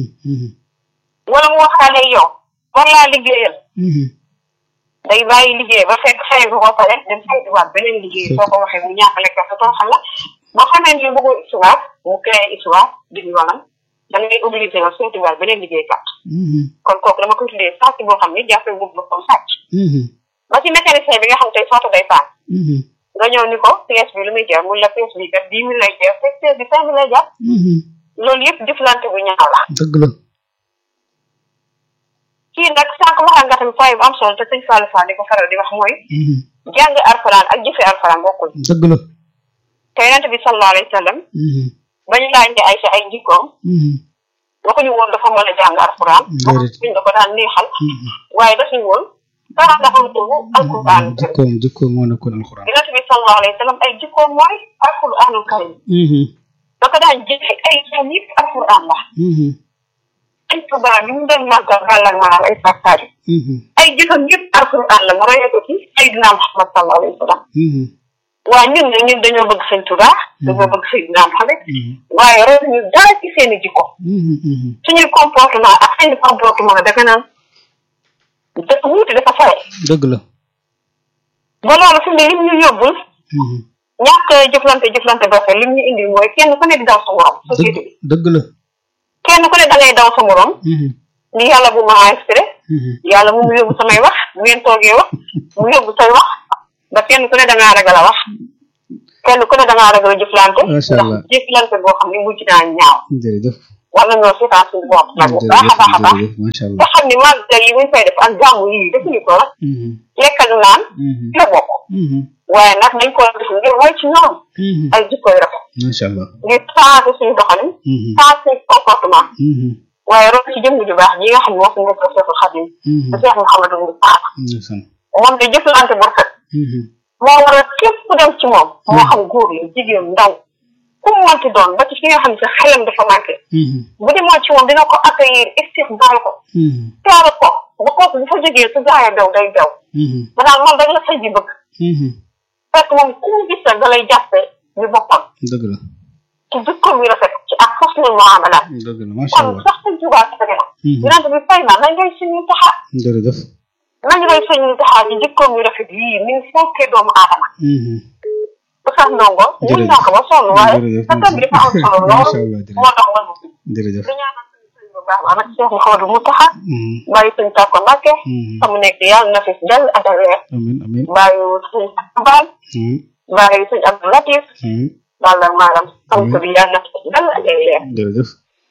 wala mu waxaale yow war laa liggéeyal day bàyyi liggéey ba fekk fay ko ba pare dem saytuwaat beneen liggéey soo ko waxee mu ñàkkale ko sa too xam la ba xamee ni bëggu histoire mu créé histoire di yoonam da ngay obligé nga saytuwaat beneen liggéey kat kon kooku dama koy tuddee sàcc boo xam ni jàppee bu boppam sàcc ba ci mécanicien bi nga xam tey soto day paan nga ñëw ni ko pièce bi lu muy jar mun la pièce bi kat dix mille lay jar fekk pièce bi cinq mille lay jar loolu yëpp jëflante bu ñaaw la dëgg la kii nag sànq waxal nga tamit point bu am solo te sëñ Fallou Fall di ko faral di wax mooy jàng alxuraan ak jëfe alxuraan bokkul dëgg la te yonent bi sallallahu alayhi wa sallam ba ñu laaj ay sa ay jikkoom waxuñu woon dafa mën a jàng alxuraan waxuñu da ko daan neexal waaye dafuñu woon dara dafa tugu alxuraan jikkoom jikkoom moo nekkoon alxuraan yonent bi sallallahu alayhi wa sallam ay jikkoom mooy alxuraanul karim da ko daan jëfe ay jëm yëpp alxuraan la ay tubaab bi mu doon màggal bàllal maanaam ay partage ay jëfam yëpp alxuraan la mu royee ko ci Seydina Muhammad sallallahu alayhi wa sallam waaye ñun ne ñun dañoo bëgg sëñ Tuubaa dañoo bëgg Seydina Muhammad waaye roy ñu dara ci seeni jikko suñuy comportement ak seeni comportement dafa naan dafa wuute dafa fare dëgg la ba loolu fi mu ne lim ñu yóbbul ñàkk jëflante jëflante ba lim ñu indi mooy kenn ku ne di daw sa morom société bi dëgg la kenn ku ne da ngay daw sa morom ni yàlla bu ma inspiré yàlla mu mu yóbbu samay wax bu ngeen toogee wax mu yóbbu say wax ba kenn ku ne da ngaa ragal a wax kenn ku ne da ngaa ragal a jëflante macha allah jëflante boo xam ne mujj naa ñaaw jërëjëf war nañoo seetaan suñu bopp nag bu baax a baax a baax te xam ni màggal yi buñ koy def ak gàmmu yi defuñu ko rek lekkal naan ci la bokk waaye nag dañ ko def ngir mooy ci ñoom ay jikko yu rafet macha allah ngir changé suñu doxalin changé suñu comportement waaye root ci jëmm ju baax ñi nga xam ne moo fi nekk Seexul Xadim te Seex Muhammadu Mustafa moom de jëflante bu rafet moo war a képp ku dem ci moom moo xam góor la jigéen ndaw ku mu manti doon ba ci fi nga xam ne sa xelam dafa manqué bu demoo ci moom dina ko accueillir istiqbaal ko teeru ko ba kooku bu fa jógee su gaaya daw day daw danaa man rek la sëñ bi bëgg fekk moom ku mu gis rek da lay jàppe ñu boppam dëgg la ci jikkoom yu rafet ci ak xusnul muamalat dëgg la macha kon allah sax sëñ Tuubaa ci tege na yonent bi fay na nañ ngay suñu taxa jërëjëf nañ ngay suñu taxa ci jikkoom yu rafet yii ni mu fonkee doomu aadama bu sax ndongo ñu naa ko ba sonn waaye sa tam bi dafa am solo loolu moo tax man jërëjëf di ñaanal suñu sëñ bu baax ma nag Cheikh Mouhamadou Mountakha bàyyi suñ tàkko Mbàkke fa mu nekk yàlla na fi dell ak leer amiin amiin bàyyi suñ Baal bàyyi suñ Abdou Latif walla maanaam sant bi yàlla na fi dell ak leer jërëjëf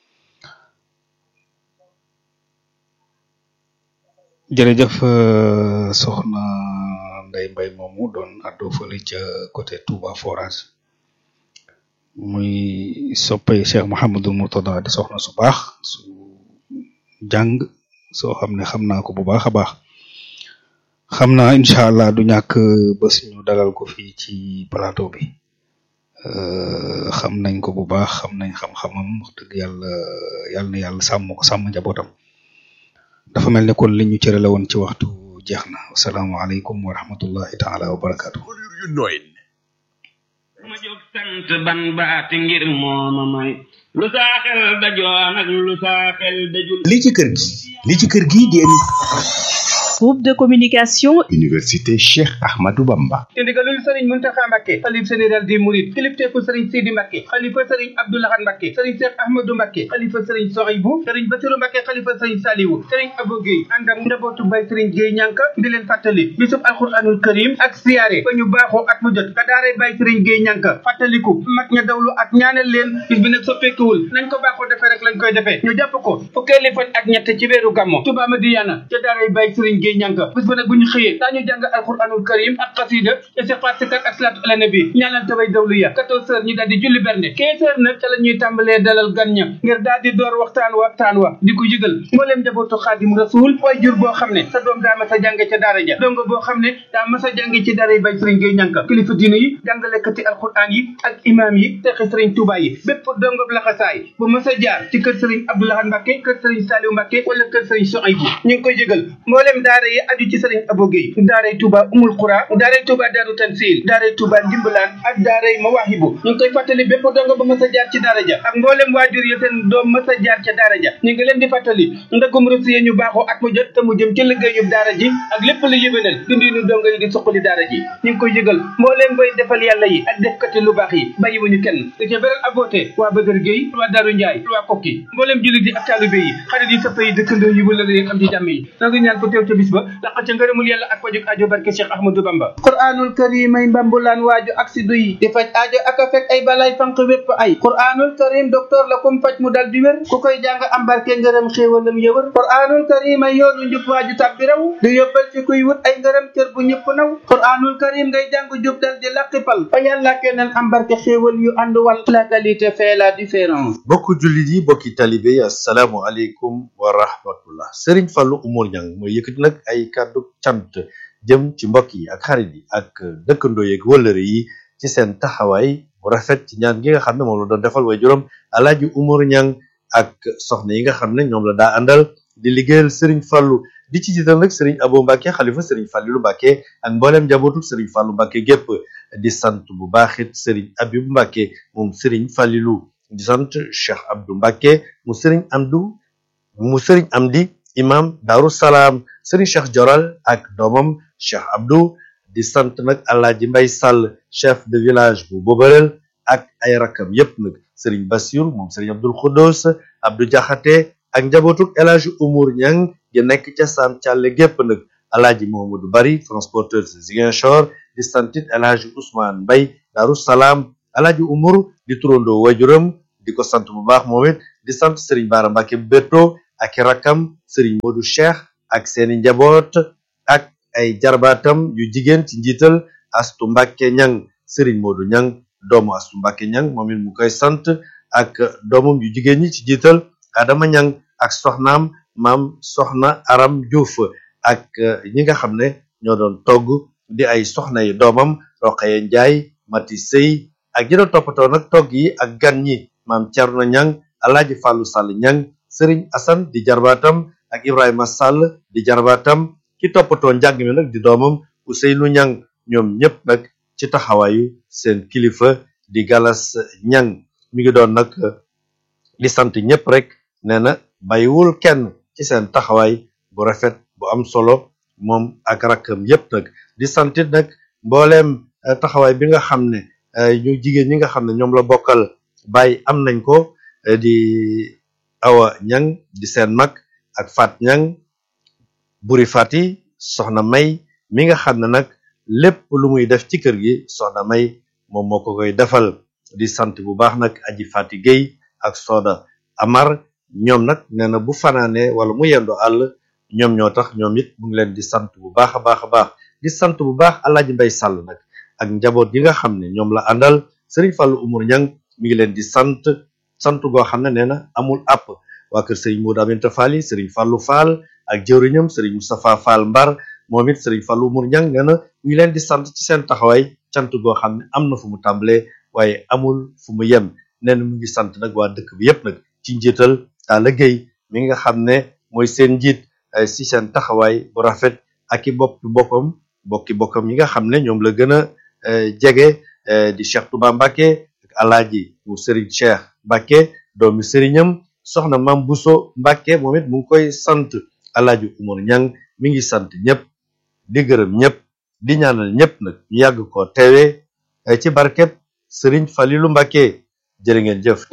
jërëjëf soxna Ndeye Mbaye moomu doon addo fële ca côté Touba Forage muy soppay Cheikh Mouhamadou Mourtada di soxna su baax su jàng soo xam ne xam naa ko bu baax a baax xam naa incha allah du ñàkk bés ñu dalal ko fii ci plateau bi xam nañ ko bu baax xam nañ xam-xamam wax dëgg yàlla yàlla na yàlla sàmm ko sàmm njabootam dafa mel ne kon li ñu cërale woon ci waxtu jeex na asalaamaaleykum wa rahmatullahi taala wa barakaatu. ma jóg sant ban baati ngir mooma may lu saa xel dajoon ak lu saa xel dajul li ci kër gi li ci kër gi di groupe de communication Université Cheikh Ahmadou Bamba ci ndigalul Serigne Mountakha Mbacké xalif général des Mourides kilifteefu Serigne Sidi Mbacké xalifa Serigne Abdou Lahad Mbacké Serigne Cheikh Ahmadou Mbacké xalifa Serigne Sohaibou Serigne Bassirou Mbacké xalifa Serigne Saliou Serigne Abou Gueye ànd ak njabootu Baye Serigne Gueye ñànka di leen fàttali bisub alxuraanul karim ak siyaare ba ñu baaxoo at mu jot ka daaree Baye Serigne Gueye ñànka fàttaliku mag ña dawlu ak ñaanal leen bis bi nag soppeekuwul nañ ko baaxoo defee rek lañ koy defee ñu jàpp ko fukkeeli fan ak ñett ci weeru gàmmo Touba Madiyana ca daaree Baye Serigne Gueye ñànka bis ba nag bu ñu xëyee daañu jàng alxuraanul karim ak xasida istighfar sikar ak salaatu ala nabi ñaanal tabay dawlu ya quatorze heures ñu daal di julli bernde quinze heures nag ca la ñuy tàmbalee dalal gan ña ngir daal di door waxtaan waxtaan wa di ko yëgal mbooleem njabootu xaadim rasul way jur boo xam ne sa doom daa mas a jànge ca daara ja dongo boo xam ne daa mas a jànge ci daara yi Baye Serigne Gueye ñànka kilifa diine yi jàngalekati alxuraan yi ak imaam yi texi Serigne Touba yi bépp dongo laxasaay bu mas a jaar ci kër Serigne Abdou Lahad Mbacké kër Serigne Saliou Mbacké wala kër Serigne Sohaibou ñu ngi koy yëgal mbooleem daara yi aju ci Serigne Abou Gueye daaray Touba Umul Qura daaray Touba Daaru Tansil daaray Touba Ndimbalaan ak daaray Mawahibu ñu ngi koy fàttali bépp dongo ba mas a jaar ci daara ja ak mboolem waajur yi seen doom mas a jaar ca daara ja ñu ngi leen di fàttali ndagum rësiye ñu baaxoo at mu jot te mu jëm ci liggéeyub daara ji ak lépp lu yëbénal dundinu dongo yi di suqali daara ji ñu ngi koy yëgal mbooleem bay defal yàlla yi ak defkati lu baax yi bàyyiwuñu kenn di ca beral aboote waa Bëgër Gueye waa Daaru Njaay waa Kokki mbooleem jullit yi ak taalibe yi xarit yi sëpp yi dëkkandoo yi wala leen am ci jàmm yi na nga ñaan ko teew ca bis ba laq ca ngërëmul yàlla ak wajuk aajo barke Cheikh Ahmadou Bamba Qur'anul Karim ay mbambulaan waaju ak si duy di faj aajo ak a fekk ay balay fanq wépp ay Qur'anul Karim docteur la kum faj mu dal di wér ku koy jàng am barke ngërëm xéewalam yëwër Qur'anul Karim ay yoonu njub waaju tàbbi raw di yóbbal ci kuy wut ay ngërëm cër bu ñëpp naw Qur'anul Karim ngay jàng jub dal di laqipal fa yàlla keneen am barke xéewal yu ànd wal la qualité fait la différence bokku jullit yi bokki talibé yi assalaamu aleykum wa rahmatullah Serigne Fallou Oumar Niang mooy yëkkati nag ay kàddu cant jëm ci mbokk yi ak xarit yi ak dëkkandoo yeeg wëllëre yi ci seen taxawaay bu rafet ci ñaan gi nga xam ne moom la doon defal way juróom Alaaji Oumar Niang ak soxna yi nga xam ne ñoom la daa àndal di liggéeyal Serigne Fallou di ci jiital nag Serigne Abo Mbacké xalifa Serigne Fallilou Mbacké ak mbooleem njabootu Serigne Fallou Mbacké gépp di sant bu baaxit Serigne Abibou Mbacké moom Serigne Fallilou di sant Cheikh Abdou Mbacké mu Serigne Amdou mu Serigne Amdi imam Daaru Salaam Serigne Cheikh Joral ak doomam Cheikh Abdou di sant nag Alaaji Mbay Sall chef de village bu Bobarel ak ay rakam yépp nag Serigne Bassirou moom Serigne Abdoul Khoudous Abdou Diakhaté ak njabootuk El Hadji Oumar Niang gi nekk ca Sam Thialé gépp nag Alaaji Mohamadou Bari transporteur Ziguinchor di santit El Hadji Ousmane Mbay Daaru Salaam Alaaji Oumar di turandoo wajuram di ko sant bu baax moom it di sant Serigne Bara Mbacke Beto ak i rakkam Serigne Modou Cheikh ak seeni njaboot ak ay jarbaatam yu jigéen ci njiital Astu Mbacke Ñang Serigne Modou Ñang doomu Astu Mbacke Ñang moom it mu koy sant ak doomam yu jigéen ñi ci njiital Adama Ñang ak soxnaam maam soxna Aram Diouf ak ñi nga xam ne ñoo doon togg di ay soxna yi doomam Roqaye Njaay Mati Sey ak ñi doon toppatoo nag togg yi ak gan ñi maam Cerno Ñang Alaaji Fàllu Sall Ñang Sëriñ Asan di jarbaatam ak Ibrahima Sall di jarbaatam ki toppatoo njàng mi nag di doomam Ousseynou Ñang ñoom ñëpp nag ci taxawaayu seen kilifa di Galas Ñang mi ngi doon nag di sant ñëpp rek nee na bàyyiwul kenn ci seen taxawaay bu rafet bu am solo moom ak rakkam yëpp nag di santit nag mbooleem taxawaay bi nga xam ne ñu jigéen ñi nga xam ne ñoom la bokkal bàyyi am nañ ko di Awa Ñang di seen mag ak Fat Ñang Buri Fati soxna May mi nga xam ne nag lépp lu muy def ci kër gi soxna May moom moo ko koy defal di sant bu baax nag Aji Fati Gueye ak Soda Amar ñoom nag nee na bu fanaane wala mu yendoo àll ñoom ñoo tax ñoom it mu ngi leen di sant bu baax a baax a baax di sant bu baax Alaaji Mbay Sàll nag ak njaboot yi nga xam ne ñoom la àndal Serigne Fallou Oumar Niang mi ngi leen di sant sant goo xam ne nee na amul àpp waa kër Serigne Modou Aminta Fall yi Serigne Fallou Fall ak jëwriñam Serigne Moustapha Fall Mbar moom it Serigne Fallou Oumar Niang nee na mi ngi leen di sant ci seen taxawaay cant goo xam ne am na fu mu tàmbalee waaye amul fu mu yem nee na mu ngi sant nag waa dëkk bi yépp nag ci njiital Talla Gueye mi nga xam ne mooy seen njiit si seen taxawaay bu rafet ak i bokki bokkam bokki bokkam yi nga xam ne ñoom la gën a jege di Cheikh Touba Mbacke ak alaaji mu Serigne Cheikh Mbacke doomi Serignam soxna Mam Bousso Mbacke moom it mu ngi koy sant alaaji Oumar Niang mi ngi sant ñëpp di gërëm ñëpp di ñaanal ñëpp nag ñu yàgg ko teewee ci barkeb Serigne Falilou Mbacke jërë ngeen jëf.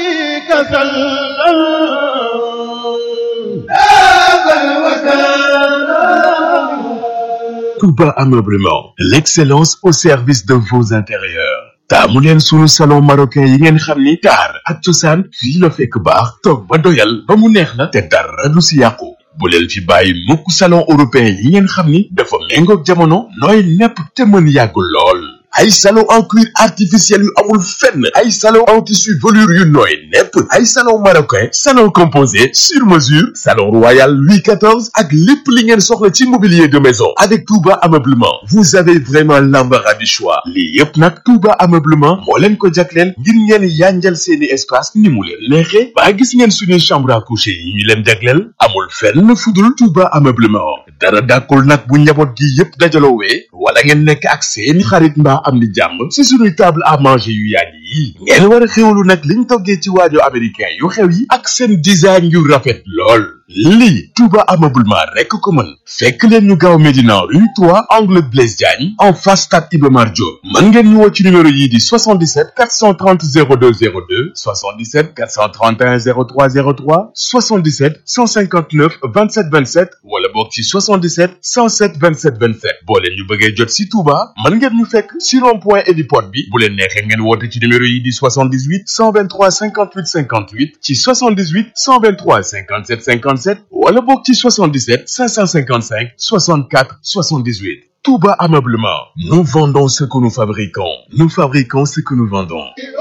Touba Ameublement, l'excellence au service de vos intérieurs. taamu leen sunu salon marocain yi ngeen xam ni taar ak cosaan fii la fekk baax toog ba doyal ba mu neex la te dara du si yàqu bu leen fi bàyyi mukk salon européen yi ngeen xam ni dafa méngoog jamono nooy nepp te mën yàgg lool ay salon en cuir artificiel yu amul fenn ay salon en tissu velours yu nooy nepp ay salon marocain salon composé sur mesure salon royal Louis quatorze ak lépp li ngeen soxla ci mobilier de maison avec Touba Ameublement vous avez vraiment l'embarras du choix lii yépp nag Touba Ameublement moo leen ko jagleel ngir ngeen yanjal seeni espace ni mu leen neexee ba gis ngeen suñuy chambre à coucher yi ñu leen jagleel amul fenn fudul Touba Ameublement dara dàkkul nag bu njaboot gi yépp dajaloowee wala ngeen nekk ak seeni xarit mbaa am ni jàmm ci suñuy table à manger yu yàgg yi ngeen war a xewlu nag liñ toggee ci waajo américain yu xew yi ak seen design yu rafet lool lii Touba Ameublement rekk ko mën fekk leen ñu gaaw Médina rue trois angle Blaise Diagne en face stade Iba Mar Diop mën ngeen ñu woo ci numéro yii di soixante-dix-sept quatre cent trente zéro deux zéro deux soixante-dix-sept quatre cent trente et un zéro trois zéro trois soixante-dix-sept cent cinquante-neuf vingt-sept vingt-sept wala boog ci soixante-dix-sept cent sept vingt-sept vingt-sept boo leen ñu bëggee jot ci Touba mën ngeen ñu fekk ci rond-point Héliport bi bu leen neexee ngeen woote ci numéro yii di soixante-dix-huit cent vingt-trois cinquante-huit cinquante-huit ci soixante-dix-huit cent vingt-trois cinquante-sept cinquante-sept wala boog ci soixante-dix-sept cinq cent cinquante-cinq soixante-quatre soixante-dix-huit Touba Ameublement nous vendons ce que nous fabriquons nous fabriquons ce que nous vendons